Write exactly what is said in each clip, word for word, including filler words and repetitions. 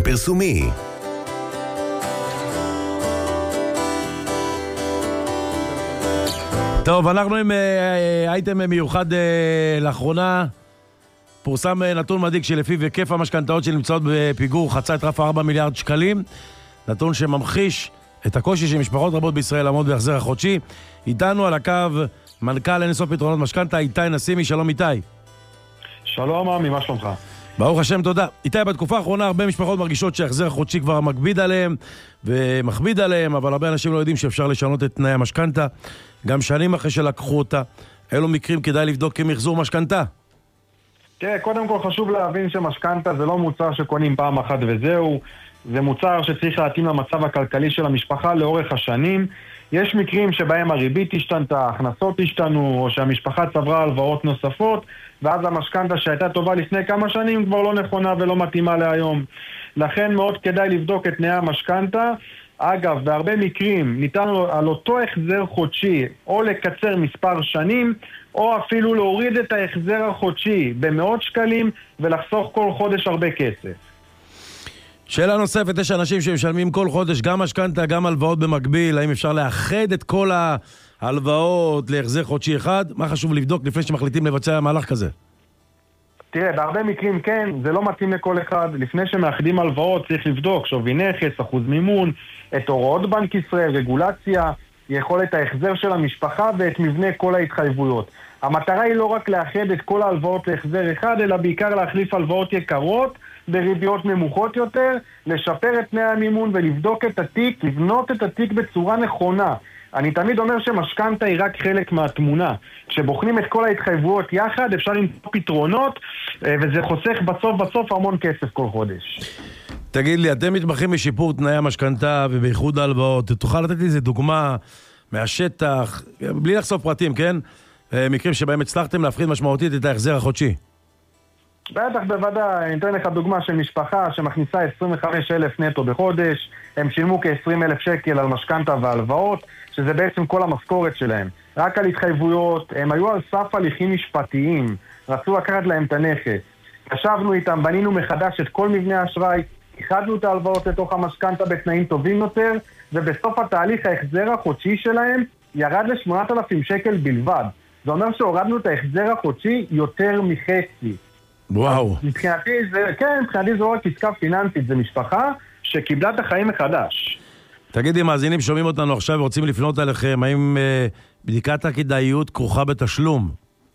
פרסומי. טוב, אנחנו עם אייטם מיוחד לאחרונה. פורסם נתון מדאיג שלפיו היקף המשכנתאות שנמצאות בפיגור חצה את רף ארבעה מיליארד שקלים. נתון שממחיש את הקושי של משפחות רבות בישראל לעמוד בהחזר החודשי. איתנו על הקו מנכ"ל אין סוף פתרונות משכנתא, איתי נסימי. שלום איתי. שלום עמי, מה שלומך? ברוך השם, תודה. איתי, בתקופה האחרונה הרבה משפחות מרגישות שהחזר החודשי כבר מקביד עליהם ומכביד עליהם, אבל הרבה אנשים לא יודעים שאפשר לשנות את תנאי המשכנתא גם שנים אחרי שלקחו אותה. אילו מקרים כדאי לבדוק כמחזור משכנתא? תראה, קודם כל חשוב להבין שמשכנתא זה לא מוצר שקונים פעם אחת וזהו. זה מוצר שצריך להתאים למצב הכלכלי של המשפחה לאורך השנים. יש מקרים שבהם הריבית השתנתה, ההכנסות השתנו, או שהמשפחה צברה הלוואות נוספות, ואז המשכנתא שהייתה טובה לפני כמה שנים כבר לא נכונה ולא מתאימה להיום. לכן מאוד כדאי לבדוק את תנאי המשכנתא. אגב, בהרבה מקרים ניתן על אותו החזר חודשי או לקצר מספר שנים, או אפילו להוריד את ההחזר החודשי במאות שקלים ולחסוך כל חודש הרבה כסף. שאלה נוספת, יש אנשים שמשלמים כל חודש גם משכנתא, גם הלוואות במקביל. האם אפשר לאחד את כל ההלוואות להחזר חודשי אחד? מה חשוב לבדוק לפני שמחליטים לבצע מהלך כזה? תראה, בהרבה מקרים כן, זה לא מתאים לכל אחד. לפני שמאחדים הלוואות צריך לבדוק שווי נכס, אחוז מימון, את הוראות בנק ישראל, רגולציה, יכולת ההחזר של המשפחה ואת מבנה כל ההתחייבויות. המטרה היא לא רק לאחד את כל ההלוואות להחזר אחד, אלא בעיקר להחליף הלוואות יקרות בריביות נמוכות יותר, לשפר את תנאי המימון ולבדוק את התיק, לבנות את התיק בצורה נכונה. אני תמיד אומר שמשכנתא היא רק חלק מהתמונה. כשבוחנים את כל ההתחייבויות יחד, אפשר למצוא פתרונות, וזה חוסך בסוף בסוף המון כסף כל חודש. תגיד לי, אתם מתמחים בשיפור תנאי המשכנתא ובייחוד ההלוואות. תוכל לתת לי איזה דוגמה מהשטח, בלי לחשוף פרטים, כן? מקרים שבהם הצלחתם להפחית משמעותית את ההחזר החודשי. בטח, בוודאי. אני אתן לך דוגמה של משפחה שמכניסה עשרים וחמישה אלף נטו בחודש. הם שילמו כ-עשרים אלף שקל על משכנתא והלוואות, שזה בעצם כל המשכורת שלהם. רק על התחייבויות, הם היו על סף הליכים משפטיים, רצו לקחת להם את הנכס. ישבנו איתם, בנינו מחדש את כל מבנה האשראי, איחדנו את ההלוואות לתוך המשכנתא בתנאים טובים יותר, ובסוף התהליך ההחזר החודשי שלהם ירד ל-שמונת אלפים שקל בלבד. זה אומר שהורדנו את ההחזר החודשי יותר מחצי. וואו. מבחינתי זה, כן, מבחינתי זה לא רק עסקה פיננסית, זה משפחה שקיבלה את החיים מחדש. תגידי, מאזינים שומעים אותנו עכשיו ורוצים לפנות אליכם, האם אה, בדיקת הכדאיות כרוכה בתשלום?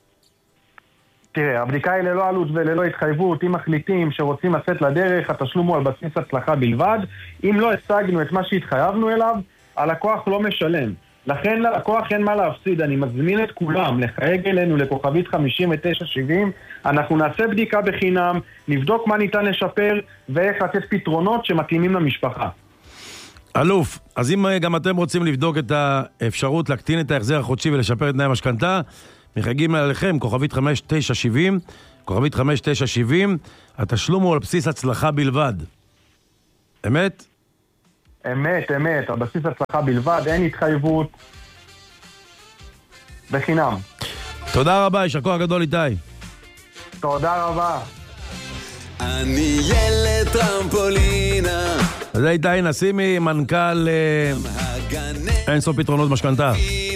תראה, הבדיקה היא ללא עלות וללא התחייבות. אם מחליטים שרוצים לצאת לדרך, התשלום הוא על בסיס הצלחה בלבד. אם לא השגנו את מה שהתחייבנו אליו, הלקוח לא משלם. לכן ללקוח אין מה להפסיד. אני מזמין את כולם לחייג אלינו לכוכבית חמישים ותשע שבעים. אנחנו נעשה בדיקה בחינם, נבדוק מה ניתן לשפר ואיך לתת פתרונות שמתאימים למשפחה. אלוף, אז אם גם אתם רוצים לבדוק את האפשרות להקטין את ההחזר החודשי ולשפר את תנאי המשכנתא, מחייגים אליכם כוכבית חמש תשע שבעים, כוכבית חמש תשע שבעים. התשלום הוא על בסיס הצלחה בלבד. אמת? אמת, אמת, על בסיס הצלחה בלבד, אין התחייבות, בחינם. תודה רבה, יישר כוח גדול איתי. תודה רבה. אני ילד טרמפולינה. זה איתי נסימי, מנכ"ל אין סוף פתרונות משכנתא.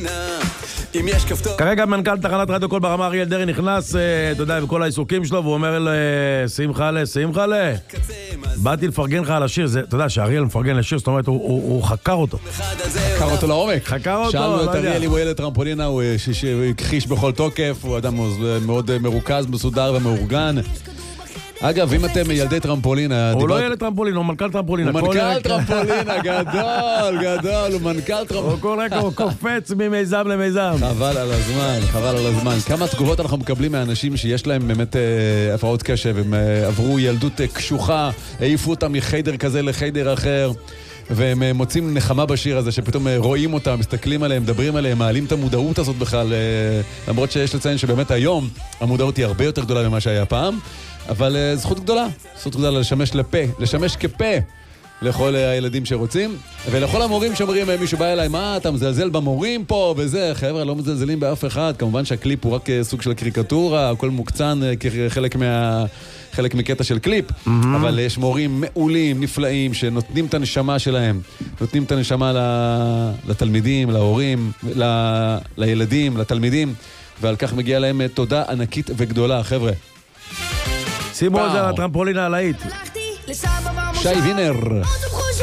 כרגע מנכ"ל תחנת רדיו קול ברמה, אריאל דרעי, נכנס, אתה יודע, בכל העיסוקים שלו, והוא אומר לשמחה לה, שמחה לה, באתי לפרגן לך על השיר. אתה יודע שאריאל מפרגן לשיר, זאת אומרת, הוא חקר אותו. חקר אותו לעומק. חקר אותו. שאלנו את אריאל אם הוא ילד טרמפולינה, הוא הכחיש בכל תוקף, הוא אדם מאוד מרוכז, מסודר ומאורגן. אגב, אם אתם ילדי טרמפולינה... הוא לא ילד טרמפולינה, הוא מנכ"ל טרמפולינה. הוא מנכ"ל טרמפולינה, גדול, גדול, הוא מנכ"ל טרמפולינה. הוא כל רגע, הוא קופץ ממיזם למיזם. חבל על הזמן, חבל על הזמן. כמה תגובות אנחנו מקבלים מאנשים שיש להם באמת הפרעות קשב, הם עברו ילדות קשוחה, העיפו אותם מחיידר כזה לחיידר אחר, והם מוצאים נחמה בשיר הזה, שפתאום רואים אותם, מסתכלים עליהם, מדברים עליהם, מעלים את המודעות הזאת בכלל, למרות שיש לציין שבאמת היום המודעות היא הרבה יותר גדולה ממה שהיה פעם. אבל uh, זכות גדולה, זכות גדולה לשמש לפה, לשמש כפה לכל הילדים שרוצים, ולכל המורים שאומרים, מישהו בא אליי, מה, אתה מזלזל במורים פה וזה, חבר'ה, לא מזלזלים באף אחד, כמובן שהקליפ הוא רק סוג של קריקטורה, הכל מוקצן כחלק מה... חלק מקטע של קליפ, mm-hmm. אבל יש מורים מעולים, נפלאים, שנותנים את הנשמה שלהם, נותנים את הנשמה לתלמידים, להורים, ל... לילדים, לתלמידים, ועל כך מגיע להם תודה ענקית וגדולה, חבר'ה. שימו את זה על הטרמפולין העלאית. שי וינר.